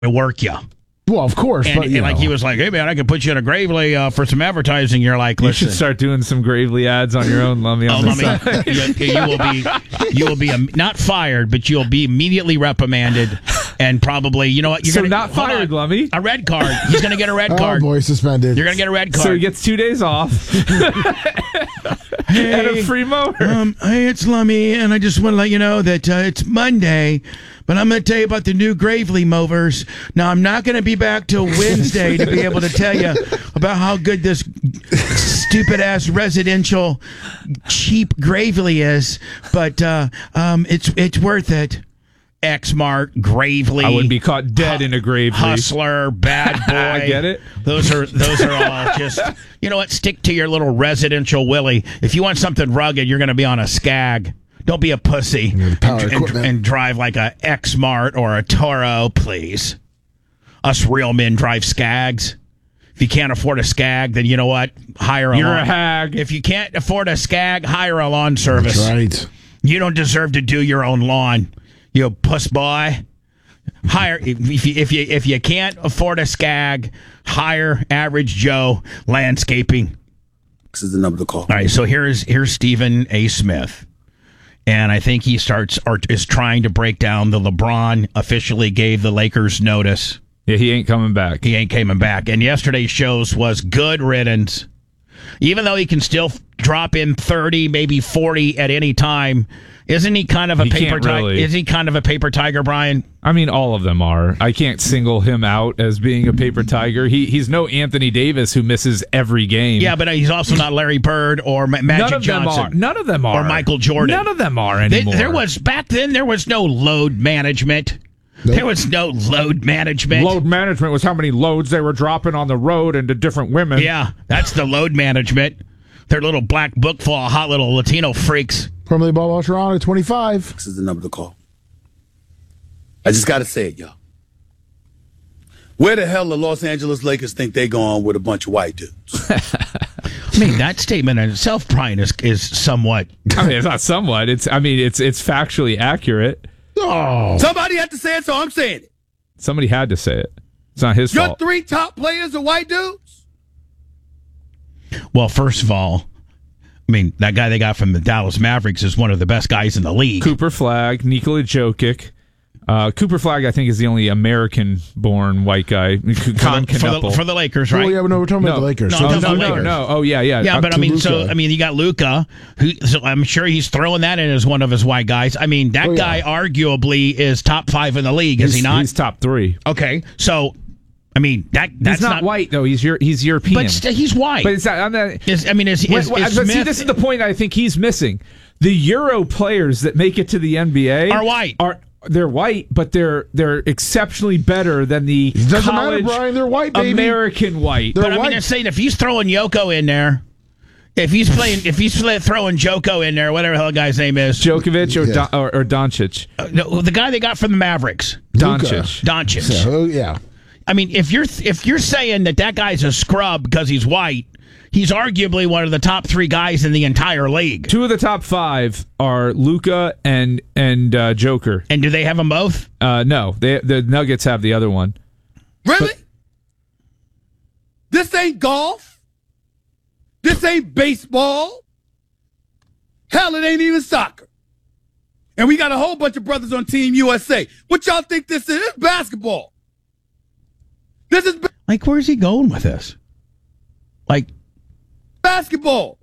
work you. Well, of course. And, but, and like he was like, hey, man, I can put you in a Gravely for some advertising. You're like, listen. You should start doing some Gravely ads on your own, Lummy. You will be not fired, but you'll be immediately reprimanded. And probably, you know what? You're not fired, Lummy. A red card. He's going to get a red card. Oh, boy, suspended. You're going to get a red card. So he gets 2 days off. Hey, and a free mower. Hey, it's Lummy, and I just want to let you know that it's Monday, but I'm going to tell you about the new Gravely mowers. Now, I'm not going to be back till Wednesday to be able to tell you about how good this stupid-ass residential cheap Gravely is, but it's worth it. Xmart, Gravely. I would be caught dead in a Gravely. Hustler, Bad Boy. I get it. Those are all just, you know what? Stick to your little residential Willie. If you want something rugged, you're going to be on a Skag. Don't be a pussy and drive like a Xmart or a Toro, please. Us real men drive Skags. If you can't afford a Skag, then you know what? Hire a You're lawn. a hag. If you can't afford a Skag, hire a lawn service. That's right. You don't deserve to do your own lawn. You puss boy. Hire if you can't afford a Skag, hire Average Joe Landscaping. This is the number to call. All right, so here's Stephen A. Smith, and I think he is trying to break down the LeBron officially gave the Lakers notice. Yeah, he ain't coming back. He ain't coming back, and yesterday's shows was good riddance. Even though he can still drop in 30, maybe 40 at any time. Isn't he kind of a paper tiger? Really. Is he kind of a paper tiger, Brian? I mean, all of them are. I can't single him out as being a paper tiger. He's no Anthony Davis who misses every game. Yeah, but he's also not Larry Bird or Magic Johnson. None of them are. Or Michael Jordan. None of them are anymore. Back then there was no load management. Nope. There was no load management. Load management was how many loads they were dropping on the road into different women. Yeah, that's the load management. Their little black book full of hot little Latino freaks. Formerly ball watcher on at 25. This is the number to call. I just got to say it, y'all. Where the hell the Los Angeles Lakers think they going with a bunch of white dudes? I mean, that statement in itself, Brian, is somewhat. I mean, it's not somewhat. It's factually accurate. Oh, somebody had to say it, so I'm saying it. Somebody had to say it. It's not his fault. Your 3 top players are white dudes? Well, first of all, I mean, that guy they got from the Dallas Mavericks is one of the best guys in the league. Cooper Flagg, Nikola Jokic. Cooper Flagg, I think, is the only American-born white guy. For the Lakers, right? Oh, yeah, but no, we're talking about the Lakers. No. Oh, yeah. Yeah, but you got Luka, so I'm sure he's throwing that in as one of his white guys. I mean, that guy arguably is top 5 in the league, is he not? He's top 3. Okay, so I mean that's he's not white though. He's European, but he's white. But it's not. This is the point I think he's missing. The Euro players that make it to the NBA are white. They're white, but they're exceptionally better than the college Brian, they're white, baby. American white. But I'm just saying, if he's throwing Yoko in there, if he's throwing Joko in there, whatever the hell the guy's name is, Djokovic or Doncic, the guy they got from the Mavericks, Doncic. So, yeah. I mean, if you're saying that guy's a scrub because he's white, he's arguably one of the top 3 guys in the entire league. 2 of the top 5 are Luka and Joker. And do they have them both? No, the Nuggets have the other one. Really? This ain't golf. This ain't baseball. Hell, it ain't even soccer. And we got a whole bunch of brothers on Team USA. What y'all think this is? It's basketball. This is like, where's he going with this? Like, basketball.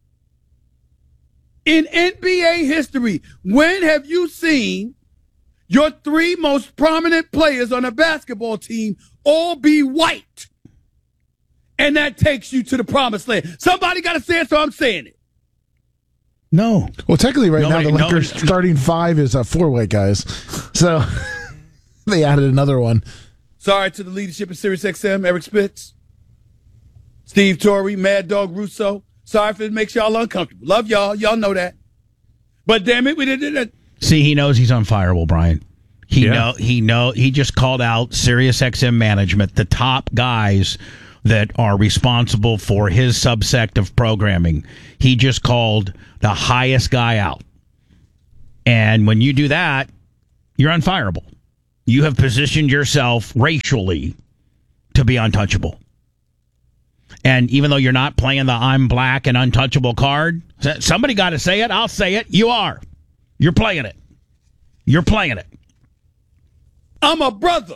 In NBA history, when have you seen your 3 most prominent players on a basketball team all be white? And that takes you to the promised land. Somebody got to say it, so I'm saying it. No. Well, technically, now the Lakers starting 5 is 4 white guys. So they added another one. Sorry to the leadership of SiriusXM, Eric Spitz, Steve Torrey, Mad Dog Russo. Sorry if it makes y'all uncomfortable. Love y'all. Y'all know that. But damn it, we did it. See, he knows he's unfireable, Brian. He just called out SiriusXM management, the top guys that are responsible for his subsect of programming. He just called the highest guy out. And when you do that, you're unfireable. you have positioned yourself racially to be untouchable. And even though you're not playing the I'm black and untouchable card, somebody got to say it. I'll say it. You are. You're playing it. You're playing it. I'm a brother.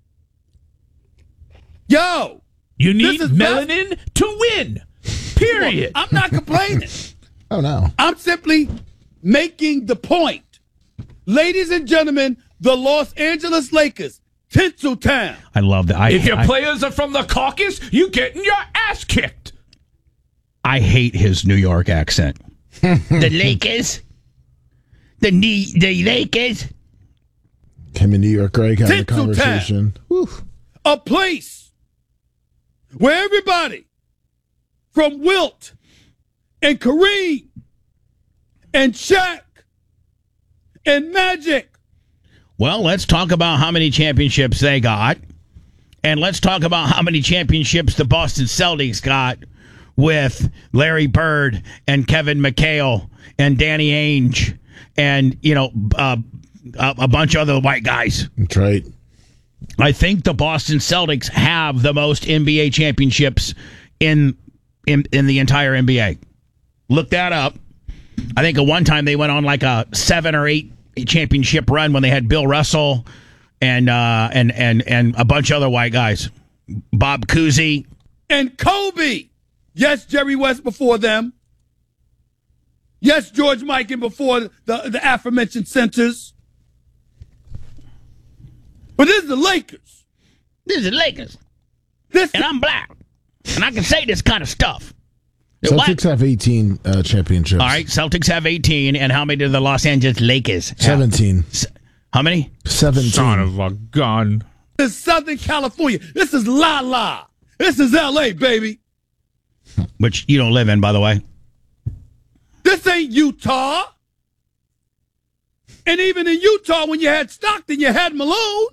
Yo. You need melanin to win. Period. I'm not complaining. Oh, no. I'm simply making the point. Ladies and gentlemen, the Los Angeles Lakers, Tinseltown. I love that. If your players are from the caucus, you getting your ass kicked. I hate his New York accent. The Lakers? The Lakers? Him in New York, Greg, having a Tinseltown. conversation. Whew. A place where everybody from Wilt and Kareem and Shaq and Magic. Well, let's talk about how many championships they got. And let's talk about how many championships the Boston Celtics got with Larry Bird and Kevin McHale and Danny Ainge and, a bunch of other white guys. That's right. I think the Boston Celtics have the most NBA championships in the entire NBA. Look that up. I think at one time they went on like a 7 or 8 championship run when they had Bill Russell and a bunch of other white guys. Bob Cousy. And Kobe. Yes, Jerry West before them. Yes, George Mikan before the aforementioned centers. But this is the Lakers. This is the Lakers. This And I'm black. And I can say this kind of stuff. Celtics have 18 championships. All right, Celtics have 18. And how many do the Los Angeles Lakers have? 17. How many? 17. Son of a gun. is Southern California. This is La La. This is L.A., baby. Which you don't live in, by the way. This ain't Utah. And even in Utah, when you had Stockton, you had Malone.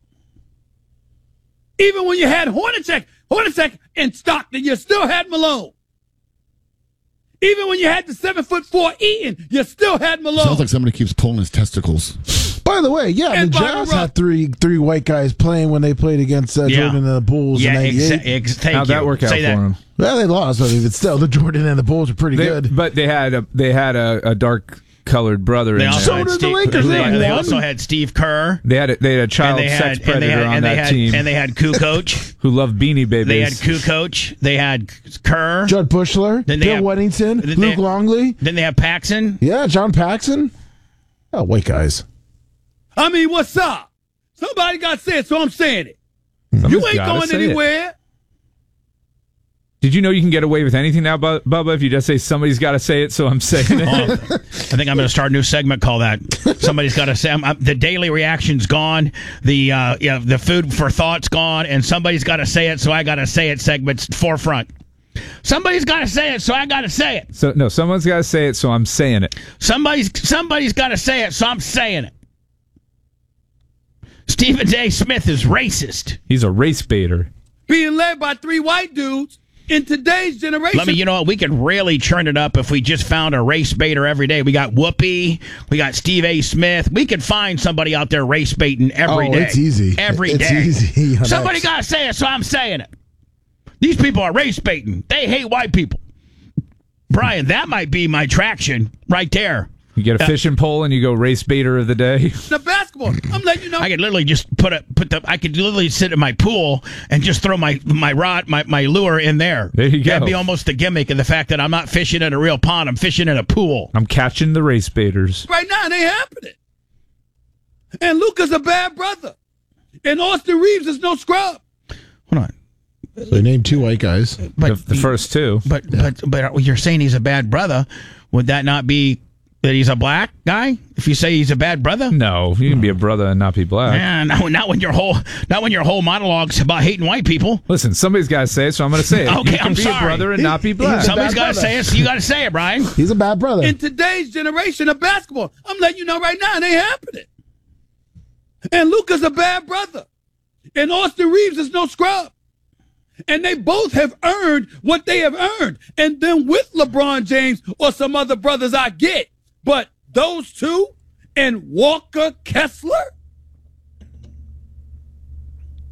Even when you had Hornacek and Stockton, you still had Malone. Even when you had the 7'4" Eaton, you still had Malone. Sounds like somebody keeps pulling his testicles. By the way, yeah, And the Byron Jazz Ruff. had three white guys playing when they played against Jordan and the Bulls in Yeah, '98. thank How'd you. that work out Say for that. him? Well, they lost, but still, the Jordan and the Bulls are pretty good. But they had a dark colored brother. They in also there. had did the Steve, Lakers. they They also won. had Steve Kerr. They had a child sex predator on that team And they had Kukoc. who loved Beanie Babies. They had Kukoc. They had Kerr. Judd Bushler, Then they Bill have- Weddington, then they- Luke Longley. Then they have Paxson. Yeah, John Paxson. Oh, white guys. I mean, what's up? Somebody got said, so I'm saying it. Somebody's You ain't gotta going say it. anywhere. Did you know you can get away with anything now, Bubba, if you just say somebody's got to say it, so I'm saying it? I think I'm going to start a new segment called that. Somebody's got to say the daily reaction's gone. The food for thought's gone, and somebody's got to say it. So I got to say it. Segment's forefront. Somebody's got to say it. So I got to say it. So no, someone's got to say it, so I'm saying it. Somebody's got to say it. So I'm saying it. Stephen A. Smith is racist. He's a race baiter. Being led by three white dudes in today's generation. You know what? We could really churn it up if we just found a race baiter every day. We got Whoopi. We got Steve A. Smith. We could find somebody out there race baiting every day. It's easy. Every day. It's easy. Somebody got to say it, so I'm saying it. These people are race baiting. They hate white people. Brian, that might be my traction right there. You get a fishing pole and you go race baiter of the day. The basketball. I'm letting you know. I could literally just I could literally sit in my pool and just throw my rod, my lure in there. There you go. That'd be almost the gimmick of the fact that I'm not fishing in a real pond. I'm fishing in a pool. I'm catching the race baiters. Right now, it ain't happening. And Luka's a bad brother. And Austin Reeves is no scrub. Hold on. So they named two white guys. But The first two. But you're saying he's a bad brother. Would that not be that he's a black guy? If you say he's a bad brother? No, you can be a brother and not be black. Man, not when your whole monologue's about hating white people. Listen, somebody's got to say it, so I'm going to say it. Okay, you can I'm be sorry. a brother and not be black. He's a Somebody's bad got to brother. say it, so you got to say it, Brian. He's a bad brother. In today's generation of basketball, I'm letting you know right now, it ain't happening. And Luka's a bad brother. And Austin Reeves is no scrub. And they both have earned what they have earned. And then with LeBron James or some other brothers I get. But those two and Walker Kessler,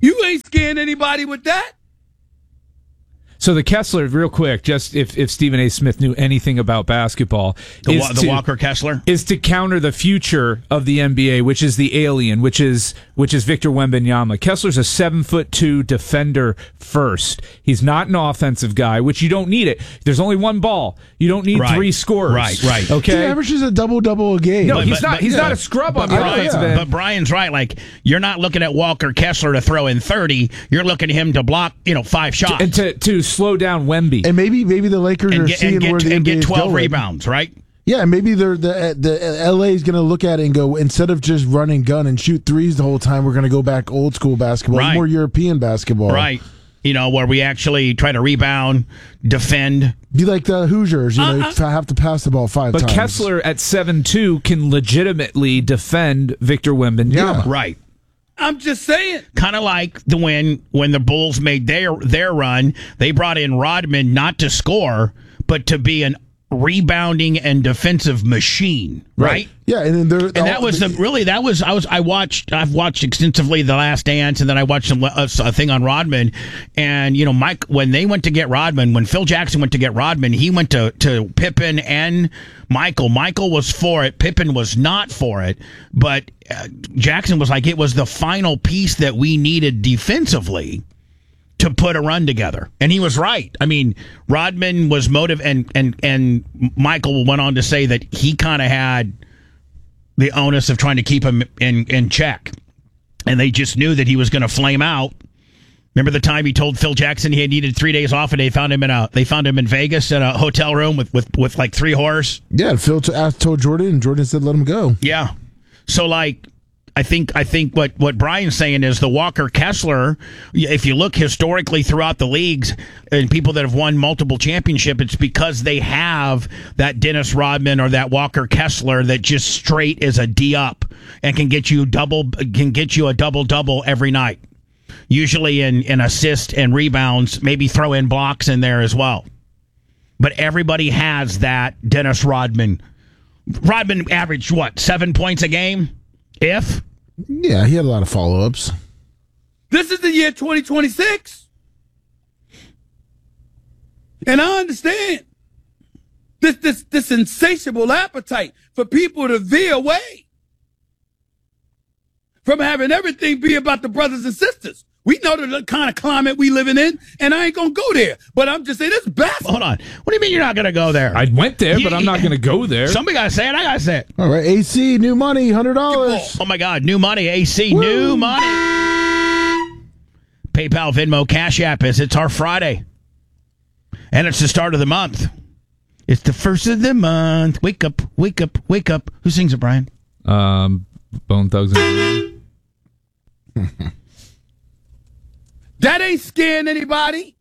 You ain't scaring anybody with that. So the Kessler, real quick, just if Stephen A. Smith knew anything about basketball, The Walker Kessler is to counter the future of the NBA, which is the alien, which is Victor Wembanyama. Kessler's a 7'2" defender first. He's not an offensive guy, which you don't need it. There's only one ball. You don't need three scorers. Right. Okay. He averages a double a game. No, he's not a scrub on the offensive end. But Brian's right. Like, you're not looking at Walker Kessler to throw in 30. You're looking at him to block, 5 shots. And to slow down Wemby. And maybe the Lakers are seeing where the NBA get is 12 going. rebounds, right? Yeah, maybe the LA is going to look at it and go, instead of just run and gun and shoot threes the whole time, we're going to go back old school basketball, Right. more European basketball. Right. Where we actually try to rebound, defend. Be like the Hoosiers, you have to pass the ball 5 times. But Kessler at 7'2" can legitimately defend Victor Wembanyama. Yeah. Right. I'm just saying. Kind of like when the Bulls made their run, they brought in Rodman not to score, but to be an rebounding and defensive machine, right? Yeah, and then I've watched extensively The Last Dance, and then I watched a thing on Rodman, and Mike, when they went to get Rodman, when Phil Jackson went to get Rodman, he went to Pippen and Michael. Michael was for it, Pippen was not for it, but Jackson was like, it was the final piece that we needed defensively to put a run together. And he was right. I mean, Rodman was and Michael went on to say that he kind of had the onus of trying to keep him in check. And they just knew that he was going to flame out. Remember the time he told Phil Jackson he had needed 3 days off, and they found him in Vegas in a hotel room with like 3 whores? Yeah, Phil told Jordan, and Jordan said let him go. Yeah. So I think what Brian's saying is the Walker Kessler, if you look historically throughout the leagues and people that have won multiple championships, it's because they have that Dennis Rodman or that Walker Kessler that just straight is a D up and can get you a double every night. Usually in assist and rebounds, maybe throw in blocks in there as well. But everybody has that Dennis Rodman. Rodman averaged 7 points a game? Yeah, he had a lot of follow-ups. This is the year 2026. And I understand this insatiable appetite for people to veer away from having everything be about the brothers and sisters. We know the kind of climate we living in, and I ain't going to go there. But I'm just saying, this baffling. Hold on. What do you mean you're not going to go there? I went there, but I'm not going to go there. Somebody got to say it. I got to say it. All right, AC, new money, $100. Oh, my God. New money. AC. Woo. New money. PayPal, Venmo, Cash App. It's our Friday. And it's the start of the month. It's the first of the month. Wake up, wake up, wake up. Who sings it, Brian? Bone Thugs and That ain't scaring anybody.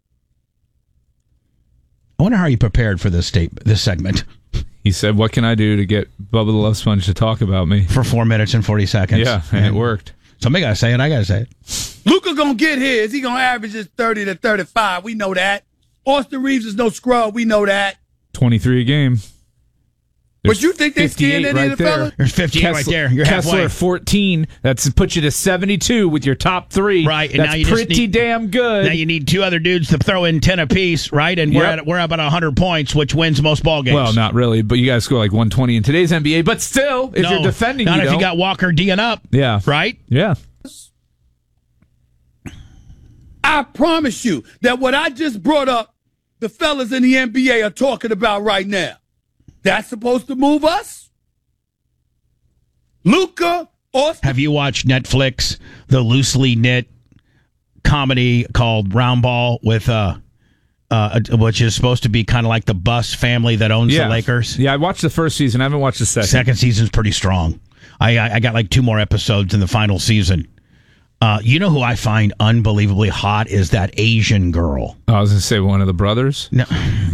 I wonder how you prepared for this segment. He said, what can I do to get Bubba the Love Sponge to talk about me? For 4 minutes and 40 seconds. Yeah, and it worked. Somebody got to say it. I got to say it. Luka gonna get his. He gonna average his 30 to 35. We know that. Austin Reeves is no scrub. We know that. 23 a game. But you think they scared any of the fellas? There's 58 right there. You're Kessler halfway. 14. That's puts you to 72 with your top 3. Right, and that's now you pretty just need, damn good. Now you need 2 other dudes to throw in 10 apiece, right? And we're about 100 points, which wins most ball games. Well, not really, but you guys score like 120 in today's NBA. But still, if you're defending, not if don't. you got Walker D'ing up. Yeah, right. Yeah. I promise you that what I just brought up, the fellas in the NBA are talking about right now. That's supposed to move us? Luka, Austin. Have you watched Netflix, the loosely knit comedy called Round Ball with which is supposed to be kind of like the Buss family that owns the Lakers? Yeah, I watched the first season. I haven't watched the second. Second season's pretty strong. I got like 2 more episodes in the final season. You know who I find unbelievably hot is that Asian girl. I was going to say one of the brothers. No.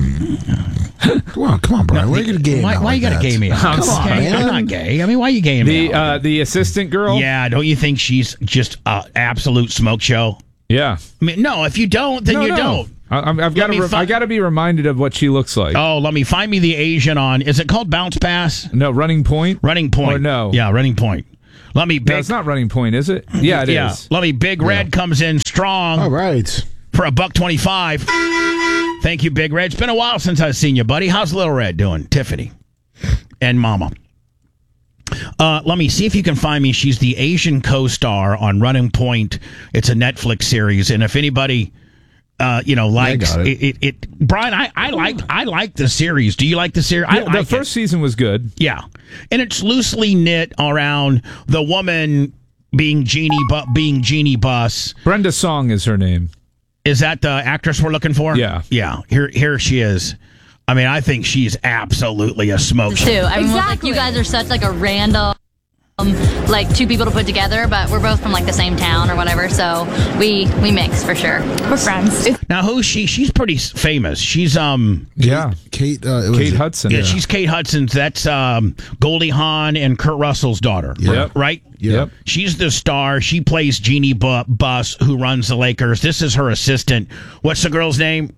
Come on, Brian. Why are you going to gay me? Why you got to gay me? Come on, man. I'm not gay. I mean, why are you gaying me? The assistant girl? Yeah, don't you think she's just an absolute smoke show? Yeah. I mean, no, if you don't, then you don't. I've got to. I got to be reminded of what she looks like. Oh, let me find me the Asian on. Is it called Bounce Pass? No, Running Point. Running Point. Or no? Yeah, Running Point. Let me No, big. it's not Running Point, is it? Yeah, it is. Let me Big Red comes in strong. All right. For $1.25. Thank you, Big Red. It's been a while since I've seen you, buddy. How's Little Red doing? Tiffany and Mama. Let me see if you can find me. She's the Asian co-star on Running Point. It's a Netflix series, and if anybody, likes it. Brian, I like the series. Do you like the series? Yeah, the first season was good. Yeah, and it's loosely knit around the woman being Jeannie Buss. Brenda Song is her name. Is that the actress we're looking for? Yeah. Yeah. Here she is. I mean, I think she's absolutely a smoke show. Too. I mean, like, you guys are such like a random, like two people to put together, but we're both from like the same town or whatever, so we mix for sure. We're friends. Now, who's she? She's pretty famous. She's Kate Hudson. Yeah, she's Kate Hudson. That's Goldie Hawn and Kurt Russell's daughter. Yep. Right? Yep. She's the star. She plays Jeannie Buss, who runs the Lakers. This is her assistant. What's the girl's name?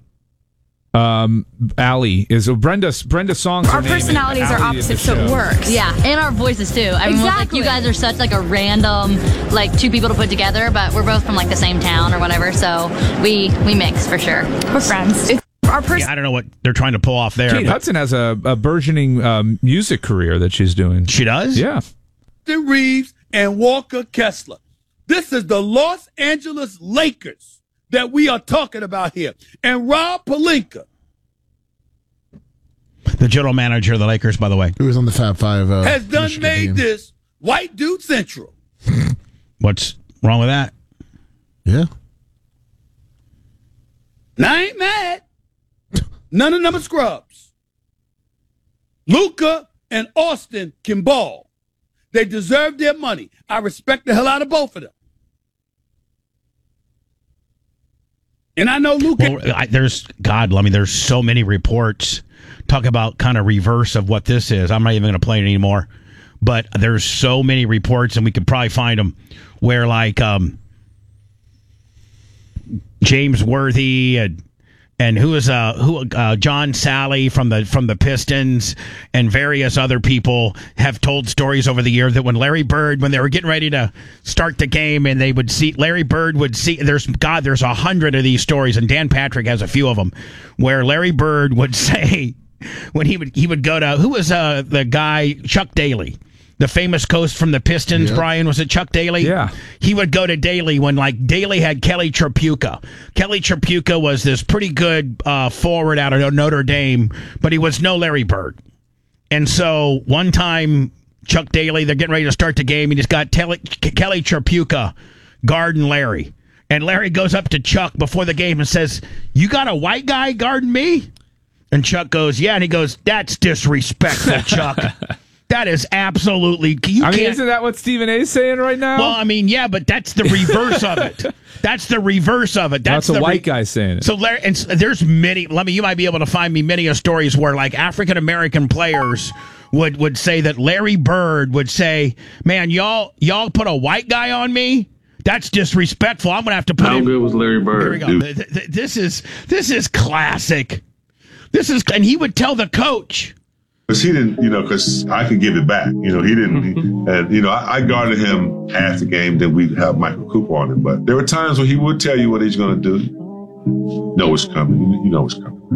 Allie is Brenda Song's Our her name, personalities and are Allie is the opposite, so it show. works. Yeah, and our voices too. I mean, like, you guys are such like a random, like two people to put together, but we're both from like the same town or whatever, so we mix for sure. We're friends. I don't know what they're trying to pull off there. Kate Hudson has a burgeoning music career that she's doing. She does? Yeah. Austin Reeves and Walker Kessler. This is the Los Angeles Lakers that we are talking about here. And Rob Pelinka The general manager of the Lakers, by the way. Who was on the Fab Five? has done Michigan made team. this white dude central. What's wrong with that? Yeah. Now, I ain't mad. None of them are scrubs. Luka and Austin can ball. They deserve their money. I respect the hell out of both of them. And I know Luka. Well, there's so many reports talk about kind of reverse of what this is. I'm not even going to play it anymore. But there's so many reports, and we could probably find them, where like James Worthy and John Sally from the Pistons and various other people have told stories over the year that when Larry Bird, when they were getting ready to start the game, and they would see Larry Bird would see there's 100 of these stories, and Dan Patrick has a few of them, where Larry Bird would say when he would go to, who was the guy, Chuck Daly, the famous coach from the Pistons, Yeah. Brian, was it Chuck Daly? Yeah. He would go to Daly when, like, Daly had Kelly Tripucka. Kelly Tripucka was this pretty good forward out of Notre Dame, but he was no Larry Bird. And so one time, Chuck Daly, they're getting ready to start the game, and he's got Kelly Tripucka guarding Larry. And Larry goes up to Chuck before the game and says, "You got a white guy guarding me?" And Chuck goes, "Yeah." And he goes, "That's disrespectful, Chuck. That is absolutely... Isn't that what Stephen A. is saying right now? Well, I mean, yeah, but that's the reverse of it. That's the reverse of it. That's a white guy saying it. So Larry, and there's many. You might be able to find me many stories where like African American players would say that Larry Bird would say, "Man, y'all put a white guy on me. That's disrespectful. I'm gonna have to put." How good was Larry Bird? Here we go. This is classic. And he would tell the coach. Because he didn't, because I could give it back. He didn't. And, I guarded him half the game, then we'd have Michael Cooper on him. But there were times where he would tell you what he's going to do. You know it's coming. You know it's coming.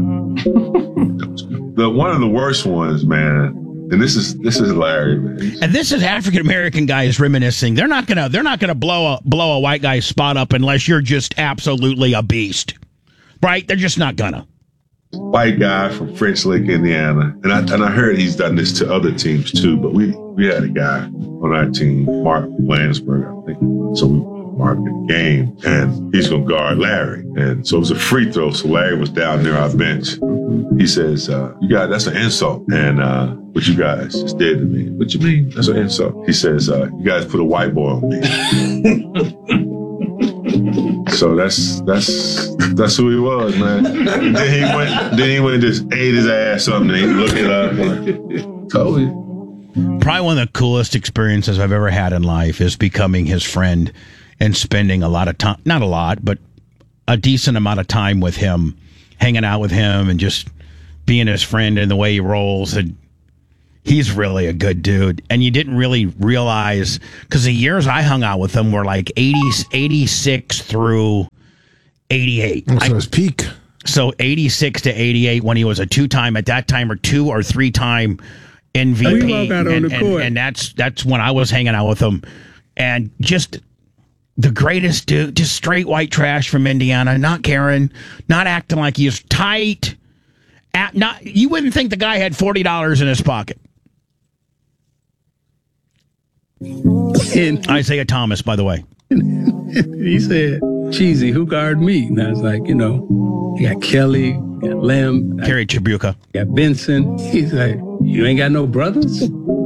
One of the worst ones, man, and this is hilarious, man. And this is African American guys reminiscing. They're not gonna blow a white guy's spot up unless you're just absolutely a beast. Right? They're just not gonna. White guy from French Lick, Indiana, and I heard he's done this to other teams too. But we had a guy on our team, Mark Landsberg, I think. So we marked the game, and he's gonna guard Larry, and so it was a free throw. So Larry was down near our bench. He says, "You guys, that's an insult." And what you guys just did to me? What you mean? That's an insult. He says, "You guys put a white boy on me." So that's who he was, man. Then he went and just ate his ass something. And he looked it up. Told you. Probably one of the coolest experiences I've ever had in life is becoming his friend and spending a lot of time, not a lot, but a decent amount of time with him, hanging out with him and just being his friend and the way he rolls. And He's really a good dude. And you didn't really realize, because the years I hung out with him were like 86 through 88. So his peak. So 86 to 88 when he was a two-time, at that time, or 2 or 3-time MVP. We walk out on the court. And that's when I was hanging out with him. And just the greatest dude, just straight white trash from Indiana, not caring, not acting like he's tight. You wouldn't think the guy had $40 in his pocket. And Isaiah Thomas, by the way. he said, Cheesy, who guard me? And I was like, you got Kelly, you got Lamb, Kerry Chibuka. you got Benson. He's like, you ain't got no brothers?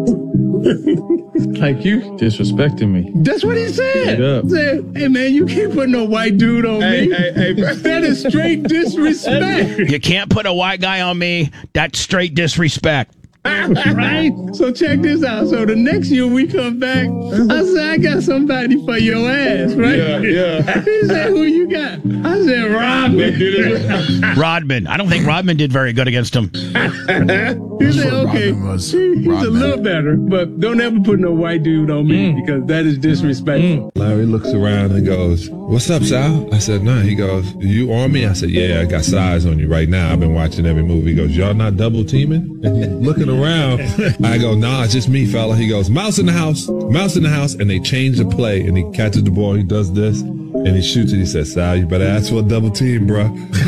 Like you Disrespecting me. That's what he said. Straight up. He said, hey man, you can't put no white dude on me. That is straight disrespect. You can't put a white guy on me. That's straight disrespect. Right? So check this out. So the next year we come back, I said, I got somebody for your ass, right? Yeah. He said, who you got? I said, Rodman. Rodman. I don't think Rodman did very good against him. He said, okay, Rodman was. he's a Rodman. little better, but don't ever put no white dude on me because that is disrespectful. Larry looks around and goes, "What's up, Sal?" I said, "Nah." He goes, "You on me?" I said, "Yeah, I got size on you right now. I've been watching every movie." He goes, "Y'all not double teaming?" And he's looking around. I go, "Nah, it's just me, fella." He goes, "Mouse in the house, mouse in the house." And they change the play, and he catches the ball. He does this, and he shoots it. He says, "Sal, you better ask for a double team, bro."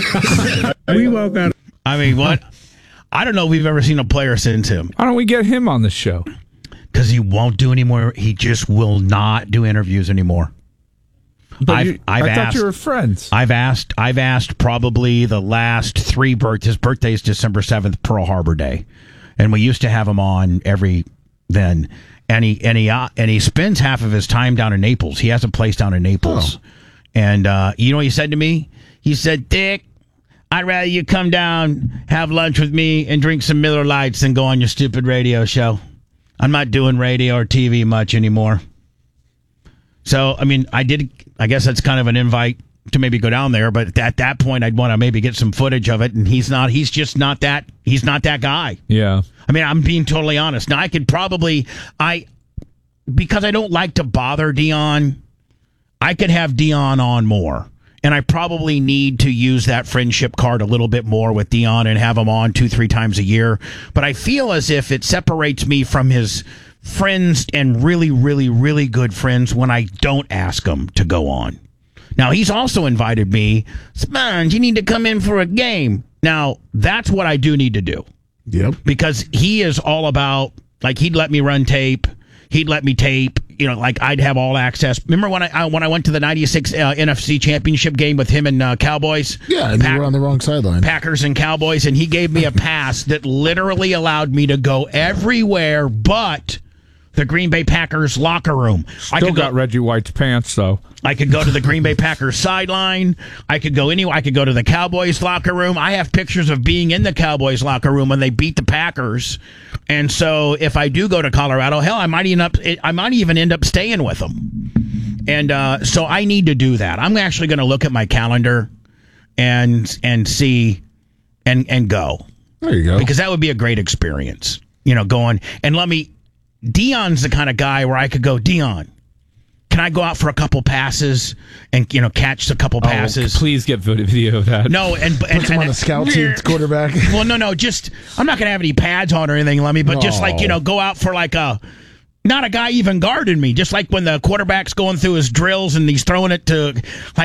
We walk out. I mean, what? I don't know if we've ever seen a player since him, Why don't we get him on the show? because he won't do anymore. He just will not do interviews anymore. But I've I thought asked. you were friends. I've asked probably the last 3 birthdays. His birthday is December 7th, Pearl Harbor Day, and we used to have him on every then. And he spends half of his time down in Naples. He has a place down in Naples, and you know what he said to me? He said, "Dick, I'd rather you come down, have lunch with me, and drink some Miller Lights than go on your stupid radio show. I'm not doing radio or TV much anymore." So, I mean, I guess that's kind of an invite to maybe go down there, but at that point, I'd want to maybe get some footage of it, and he's just not that guy. Yeah. I mean, I'm being totally honest. Now, I could probably, because I don't like to bother Dion, I could have Dion on more. And I probably need to use that friendship card a little bit more with Dion and have him on 2-3 times a year. But I feel as if it separates me from his friends and really, really, really good friends when I don't ask him to go on. Now, he's also invited me, Sponge, you need to come in for a game. Now, that's what I do need to do. Yep. Because he is all about, like, he'd let me run tape. He'd let me tape. You know, like, I'd have all access. Remember when I went to the 96 NFC Championship game with him and Cowboys? Yeah, and you were on the wrong sideline. Packers and Cowboys, and he gave me a pass that literally allowed me to go everywhere but the Green Bay Packers locker room. Still got Reggie White's pants, though. I could go to the Green Bay Packers sideline. I could go anywhere. I could go to the Cowboys locker room. I have pictures of being in the Cowboys locker room when they beat the Packers. And so if I do go to Colorado, hell, I might even end up staying with them. And so I need to do that. I'm actually going to look at my calendar and see and go. There you go. Because that would be a great experience. You know, going and Dion's the kind of guy where I could go, Dion, can I go out for a couple passes and, catch a couple passes? Please get video of that. No, and Puts him on the scout team quarterback. Well, no, just I'm not going to have any pads on or anything, Lemmy, but just go out for not a guy even guarding me, just like when the quarterback's going through his drills and he's throwing it to,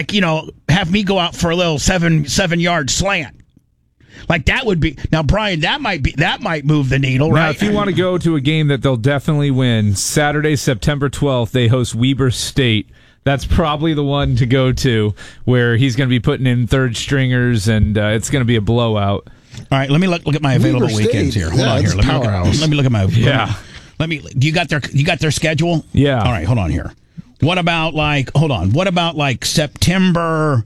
have me go out for a little 7-yard slant. Like that would be now, Brian. That might move the needle, right? Now, if you want to go to a game that they'll definitely win, Saturday, September 12th, they host Weber State. That's probably the one to go to, where he's going to be putting in third stringers, and it's going to be a blowout. All right, let me look at my available Weber weekends State. here. Hold on here. Let me look at my. Yeah. You got their schedule? Yeah. All right, hold on here. What about September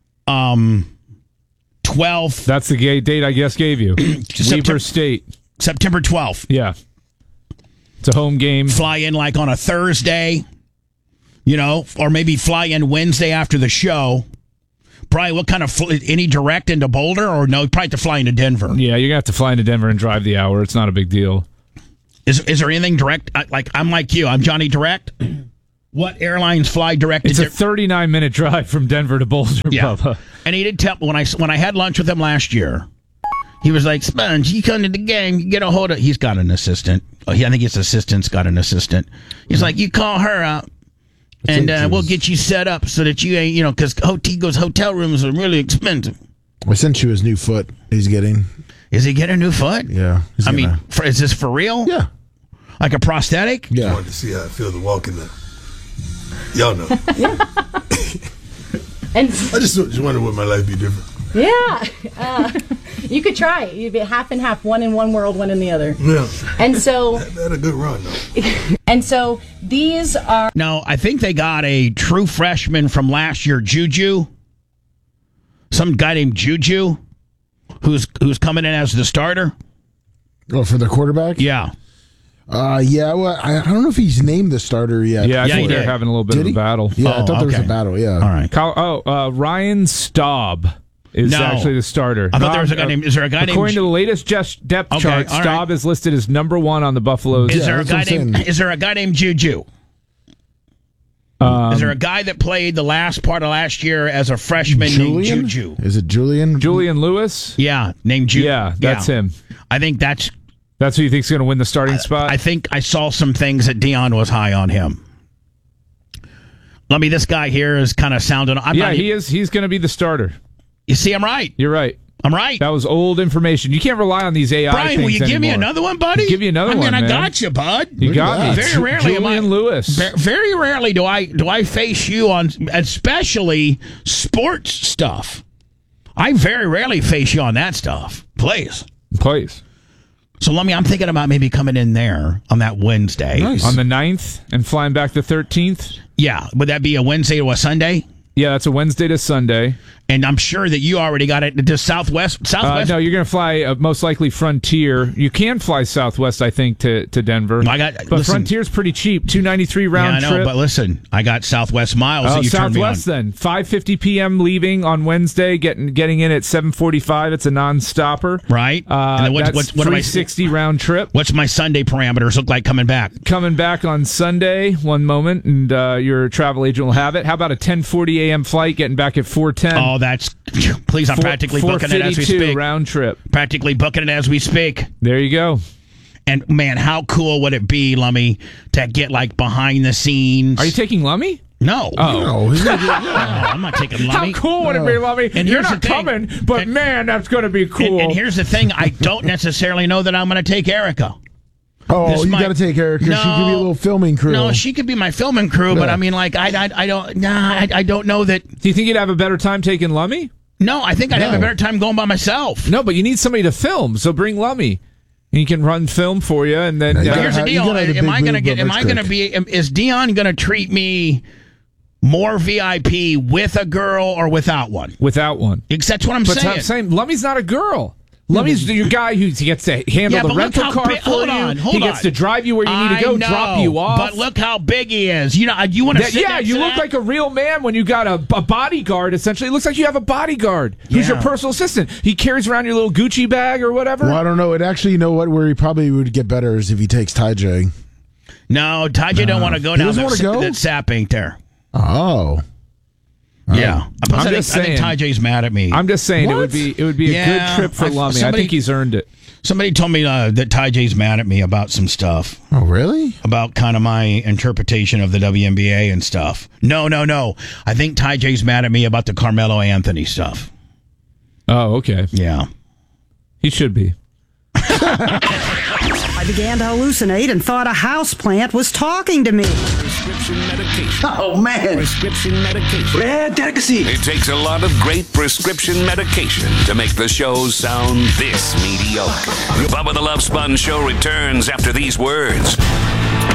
12th? That's the date I guess gave you. Weber State. September 12th. Yeah. It's a home game. Fly in on a Thursday, or maybe fly in Wednesday after the show. Brian, what kind of any direct into Boulder or no? Probably have to fly into Denver. Yeah, you're going to have to fly into Denver and drive the hour. It's not a big deal. Is there anything direct? Like, I'm like you. I'm Johnny Direct. What airlines fly direct? It's a 39-minute drive from Denver to Boulder, Bubba. And he did tell when I had lunch with him last year. He was like, Sponge, you come to the game, you get a hold of. He's got an assistant. I think his assistant's got an assistant. He's like, you call her out, and we'll get you set up so that you ain't, because Tigo's hotel rooms are really expensive. I sent you his new foot. He's getting. Is he getting a new foot? Yeah. Is this for real? Yeah. Like a prosthetic? Yeah. I wanted to see how it feels to walk in there. Y'all know. And I just wonder would my life be different. Yeah. You could try it. You'd be half and half, one in one world, one in the other. Yeah. And so. That had a good run, though. And so these are. No, I think they got a true freshman from last year, Juju. Some guy named Juju, who's coming in as the starter. Oh, for the quarterback? Yeah. Yeah, well, I don't know if he's named the starter yet. Yeah, I think they're having a little bit of a battle. Yeah, I thought there was a battle, yeah. All right. Ryan Staub is actually the starter. I thought there was a guy named... Is there a guy named... According to the latest depth chart, Staub is listed as number 1 on the Buffaloes. Is there a guy named Juju? Is there a guy that played the last part of last year as a freshman named Juju? Is it Julian? Julian Lewis? Yeah, named Juju. Yeah, that's him. I think that's who you think's going to win the starting spot? I think I saw some things that Dion was high on him. This guy here is kind of sounding... he is. He's going to be the starter. You see, I'm right. You're right. I'm right. That was old information. You can't rely on these AI Brian, things will you give me anymore. another one, buddy? Give you another one, I man. got you, bud. You got me. Very rarely Julian Lewis. Very rarely do I face you on, especially sports stuff. I very rarely face you on that stuff. Please. So I'm thinking about maybe coming in there on that Wednesday. Nice. On the 9th and flying back the 13th? Yeah. Would that be a Wednesday to a Sunday? Yeah, that's a Wednesday to Sunday. And I'm sure that you already got it to Southwest. No, you're going to fly most likely Frontier. You can fly Southwest, I think, to Denver. But Frontier's pretty cheap, $293 round trip. Yeah, I know, but listen, I got Southwest miles that you turned me on. Southwest then. 5:50 p.m. leaving on Wednesday, getting in at 7:45. It's a non-stopper. Right. And then that's what $360 round trip. What's my Sunday parameters look like coming back? Coming back on Sunday, one moment, and your travel agent will have it. How about a 10:40 a.m. flight, getting back at 4:10? Oh, that's... Please, I'm practically booking it as we speak. Round trip. Practically booking it as we speak. There you go. And, man, how cool would it be, Lummy, to get, behind the scenes? Are you taking Lummy? No. Oh. No, I'm not taking Lummy. How cool would it be, Lummy? And you're not coming, but, man, that's going to be cool. And here's the thing. I don't necessarily know that I'm going to take Erica. Oh, you got to take Erica. No, she could be a little filming crew. No, she could be my filming crew, but I mean, I don't know that. Do you think you'd have a better time taking Lummy? No, I think I'd have a better time going by myself. No, but you need somebody to film, so bring Lummy. He can run film for you, and then here's the deal: is Dion going to treat me more VIP with a girl or without one? Without one. That's what I'm saying. I'm saying Lummy's not a girl. Lummy's your guy who gets to handle the rental car for you. He gets to drive you where you need to go, drop you off. But look how big he is. You want to sit next you to look that? like a real man when you got a bodyguard, essentially. It looks like you have a bodyguard who's your personal assistant. He carries around your little Gucci bag or whatever. Well, I don't know. It actually, where he probably would get better is if he takes Ty J. No, Ty J don't want to go down that sap ain't there. Oh. Yeah, I think Ty J's mad at me. I'm just saying it would be a good trip for Lummy. I think he's earned it. Somebody told me that Ty J's mad at me about some stuff. Oh, really? About kind of my interpretation of the WNBA and stuff. No. I think Ty J's mad at me about the Carmelo Anthony stuff. Oh, okay. Yeah. He should be. I began to hallucinate and thought a houseplant was talking to me. Prescription medication. Oh, man. Prescription medication. Red delicacy. It takes a lot of great prescription medication to make the show sound this mediocre. Bubba the Love Sponge Show returns after these words.